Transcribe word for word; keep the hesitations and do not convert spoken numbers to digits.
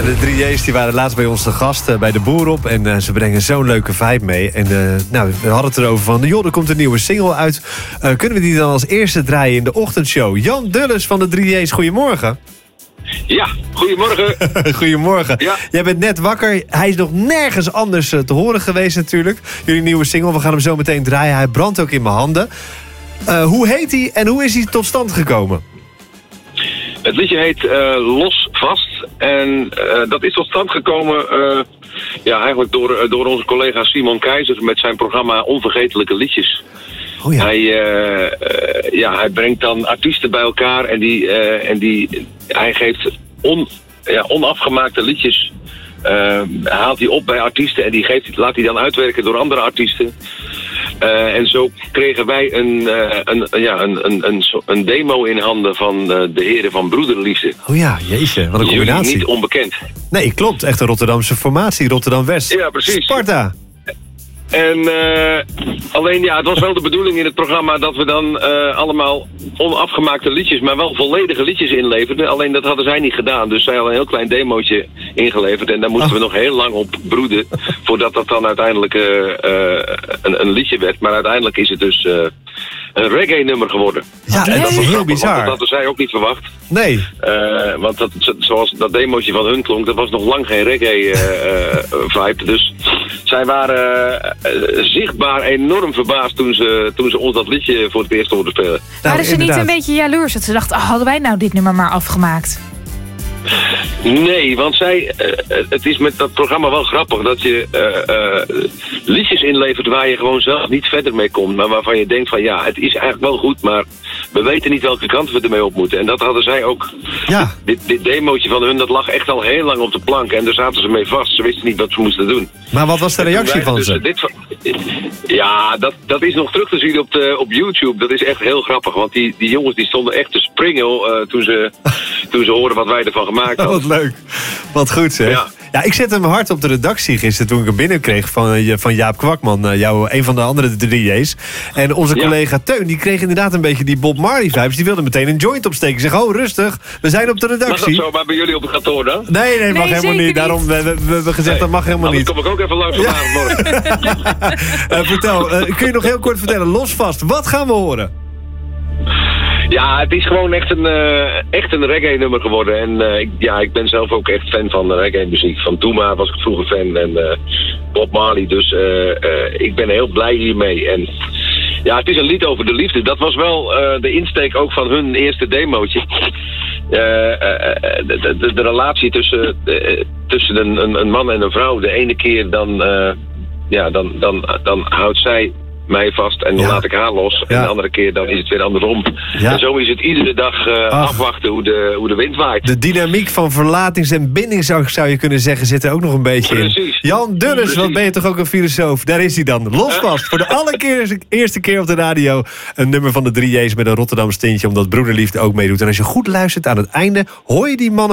de drie J's die waren laatst bij ons te gast uh, bij de Boerop. En uh, ze brengen zo'n leuke vibe mee. En uh, nou, we hadden het erover van, joh, er komt een nieuwe single uit. Uh, kunnen we die dan als eerste draaien in de ochtendshow? Jan Dulles van de drie J's, goedemorgen. Ja, goedemorgen. Goedemorgen. Ja. Jij bent net wakker. Hij is nog nergens anders uh, te horen geweest natuurlijk. Jullie nieuwe single, we gaan hem zo meteen draaien. Hij brandt ook in mijn handen. Uh, hoe heet hij en hoe is hij tot stand gekomen? Het liedje heet uh, Los Vast. En uh, dat is tot stand gekomen uh, ja, eigenlijk door, uh, door onze collega Simon Keizer met zijn programma Onvergetelijke Liedjes. Oh ja. Hij, uh, uh, ja, hij brengt dan artiesten bij elkaar en, die, uh, en die, hij geeft on, ja, onafgemaakte liedjes. Uh, haalt hij op bij artiesten en die geeft, laat hij dan uitwerken door andere artiesten. Uh, en zo kregen wij een, uh, een, ja, een, een, een, een demo in handen van uh, de heren van Broederliefde. Oh ja, jeetje, wat een combinatie. Jullie niet onbekend. Nee, klopt. Echt een Rotterdamse formatie, Rotterdam-West. Ja, precies. Sparta. En uh, alleen ja, het was wel de bedoeling in het programma dat we dan uh, allemaal onafgemaakte liedjes, maar wel volledige liedjes inleverden. Alleen dat hadden zij niet gedaan, dus zij hadden een heel klein demootje ingeleverd. En daar moesten oh. we nog heel lang op broeden voordat dat dan uiteindelijk uh, uh, een, een liedje werd. Maar uiteindelijk is het dus uh, een reggae-nummer geworden. Ja, en dat is was heel grappig, bizar. Want dat hadden zij ook niet verwacht. Nee. Uh, want dat, zoals dat demootje van hun klonk, dat was nog lang geen reggae-vibe. Uh, uh, dus zij waren uh, zichtbaar enorm verbaasd toen ze, toen ze ons dat liedje voor het eerst hoorden spelen. Nou, waren ze inderdaad. niet een beetje jaloers? Dat ze dachten, oh, hadden wij nou dit nummer maar afgemaakt? Nee, want zij, uh, het is met dat programma wel grappig dat je uh, uh, liedjes inlevert waar je gewoon zelf niet verder mee komt. Maar waarvan je denkt van ja, het is eigenlijk wel goed, maar we weten niet welke kant we ermee op moeten. En dat hadden zij ook. Ja. Dit, dit demootje van hun, dat lag echt al heel lang op de plank. En daar zaten ze mee vast. Ze wisten niet wat ze moesten doen. Maar wat was de reactie van dus ze? Dit, ja, dat, dat is nog terug te zien op, de, op YouTube. Dat is echt heel grappig. Want die, die jongens die stonden echt te springen uh, toen, ze, toen ze hoorden wat wij ervan gemaakt hadden. Oh, wat leuk. Wat goed zeg. Ja. Ja, ik zette hem hard op de redactie gisteren toen ik hem binnenkreeg van, van Jaap Kwakman, jou, een van de andere drie J's. En onze ja. collega Teun, die kreeg inderdaad een beetje die Bob Marley vibes. Die wilde meteen een joint opsteken. Ik zeg, oh rustig, we zijn op de redactie. Mag dat zo maar bij jullie op het kantoor dan? Nee, nee, mag nee, helemaal niet. niet. Daarom we, we, we hebben gezegd, nee. dat mag helemaal nou, niet. Dan kom ik ook even langs vandaag ja. morgen. uh, vertel, uh, kun je nog heel kort vertellen, los vast, wat gaan we horen? Ja, het is gewoon echt een, uh, echt een reggae-nummer geworden. En uh, ik, ja, ik ben zelf ook echt fan van reggae-muziek. Van Tooma was ik vroeger fan en uh, Bob Marley. Dus uh, uh, ik ben heel blij hiermee. En ja, het is een lied over de liefde. Dat was wel uh, de insteek ook van hun eerste demootje. Uh, uh, de, de, de relatie tussen, uh, tussen een, een man en een vrouw. De ene keer dan, uh, ja, dan, dan, dan houdt zij mij vast en dan ja. laat ik haar los. En ja. de andere keer dan is het weer andersom. Ja. En zo is het iedere dag uh, afwachten hoe de, hoe de wind waait. De dynamiek van verlatings- en binding zou, zou je kunnen zeggen zit er ook nog een beetje in. Precies. Jan Dulles, wat ben je toch ook een filosoof? Daar is hij dan. Los vast. Voor de allereerste keer op de radio een nummer van de drie J's met een Rotterdamse tintje, omdat Broederliefde ook meedoet. En als je goed luistert aan het einde, hoor je die mannen